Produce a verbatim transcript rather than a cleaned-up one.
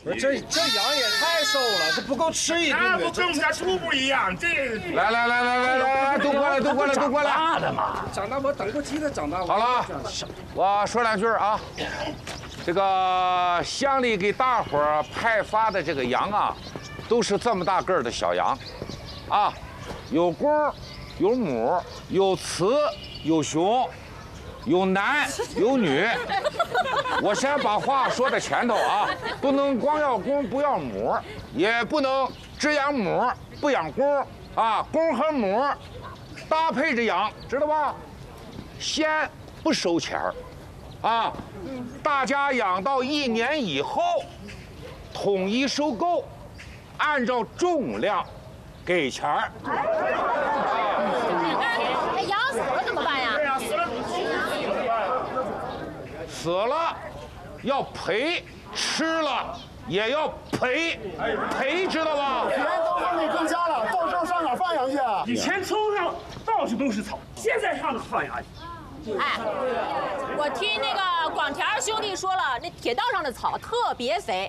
不是这这羊也太瘦了，这不够吃一顿的。 那不跟我们家猪不一样，这来来来来来来，都过来都过来都过来。 大的嘛，长大我等不及它长大。 好了，我说两句啊。这个乡里给大伙儿派发的这个羊啊，都是这么大个儿的小羊，啊，有公，有母，有雌，有雄。有男有女，我先把话说在前头啊，不能光要公不要母，也不能只养母不养公啊，公和母搭配着养，知道吧？先不收钱儿，啊，大家养到一年以后，统一收购，按照重量给钱儿。 那羊死了怎么办呀？ 对呀，死了。 死了要赔，吃了也要赔，赔知道吧？ 钱都放给公家了，到时候上哪儿放羊去啊？ 以前村上到处都是草，现在上哪放羊去？ 哎，我听那个广田兄弟说了，那铁道上的草特别肥，